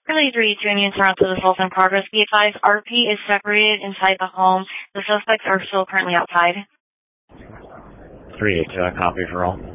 Really 3 to Union Toronto, the assault in progress. Be advised, RP is separated inside the home. The suspects are still currently outside. 3-8, copy for all.